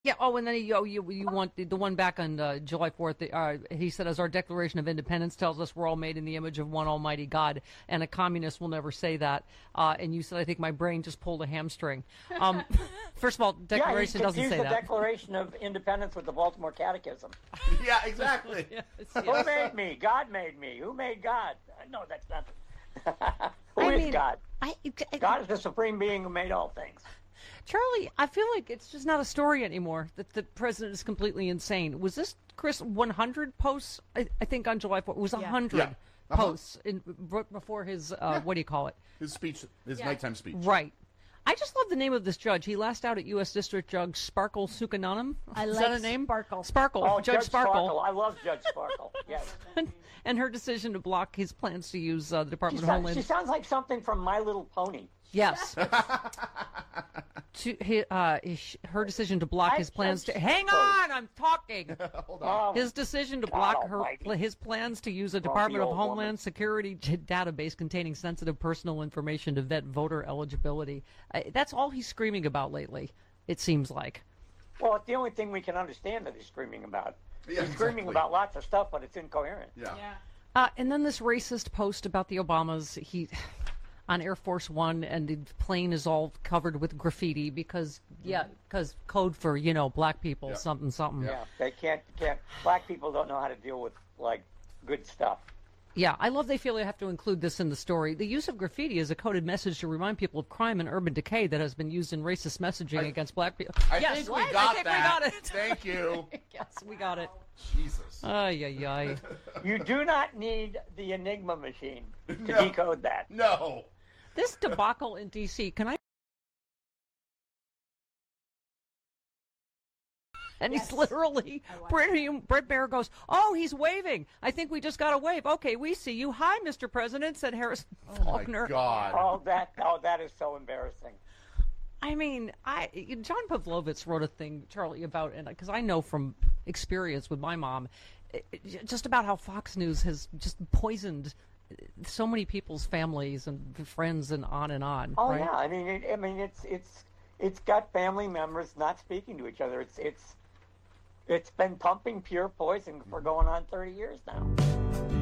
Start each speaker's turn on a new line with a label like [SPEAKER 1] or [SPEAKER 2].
[SPEAKER 1] Yeah. Oh, and then you want the one back on July 4th. He said, as our Declaration of Independence tells us, we're all made in the image of one Almighty God, and a communist will never say that. And you said, I think my brain just pulled a hamstring. First of all, Declaration doesn't say that.
[SPEAKER 2] Yeah, the Declaration of Independence with the Baltimore Catechism.
[SPEAKER 3] Yeah, exactly.
[SPEAKER 1] Yes.
[SPEAKER 2] Who made me? God made me. Who made God? No, that's not. Who is God? God is the supreme being who made all things.
[SPEAKER 1] Charlie, I feel like it's just not a story anymore that the president is completely insane. Was this, Chris, 100 posts? I think on July 4th. It was 100 posts before his, what do you call it?
[SPEAKER 3] His speech, his nighttime speech.
[SPEAKER 1] Right. I just love the name of this judge. He last out at U.S. District Judge Sparkle Sukananam. Is that a name?
[SPEAKER 4] Sparkle.
[SPEAKER 1] Sparkle.
[SPEAKER 2] Oh,
[SPEAKER 1] Judge Sparkle.
[SPEAKER 2] I love Judge Sparkle. Yes.
[SPEAKER 1] And her decision to block his plans to use the Department of Homeland.
[SPEAKER 2] She sounds like something from My Little Pony.
[SPEAKER 1] Yes. Her decision to block his plans to... Hang on! I'm talking!
[SPEAKER 3] Hold on.
[SPEAKER 1] His decision to block his plans to use a Department of Homeland Security database containing sensitive personal information to vet voter eligibility. That's all he's screaming about lately, it seems like.
[SPEAKER 2] Well, it's the only thing we can understand that he's screaming about.
[SPEAKER 3] Yeah,
[SPEAKER 2] he's screaming about lots of stuff, but it's incoherent.
[SPEAKER 3] Yeah.
[SPEAKER 1] And then this racist post about the Obamas, on Air Force One, and the plane is all covered with graffiti because code for, black people, something.
[SPEAKER 2] Yeah, they can't, black people don't know how to deal with, good stuff.
[SPEAKER 1] Yeah, I love they feel they have to include this in the story. The use of graffiti is a coded message to remind people of crime and urban decay that has been used in racist messaging against black people.
[SPEAKER 3] I think we got it. Thank you.
[SPEAKER 1] Yes, we got it.
[SPEAKER 3] Jesus.
[SPEAKER 1] Ay, ay, ay.
[SPEAKER 2] You do not need the Enigma machine to decode that.
[SPEAKER 3] No.
[SPEAKER 1] This debacle in D.C., can I? And he's literally, Brett Baier goes, oh, he's waving. I think we just got a wave. Okay, we see you. Hi, Mr. President, said Harrison Faulkner.
[SPEAKER 3] My God.
[SPEAKER 2] Oh, that is so embarrassing.
[SPEAKER 1] I mean, John Pavlovitz wrote a thing, Charlie, about, and because I know from experience with my mom, just about how Fox News has just poisoned so many people's families and friends and on and on.
[SPEAKER 2] Oh,
[SPEAKER 1] right?
[SPEAKER 2] yeah. I mean, it's got family members not speaking to each other. It's been pumping pure poison for going on 30 years now.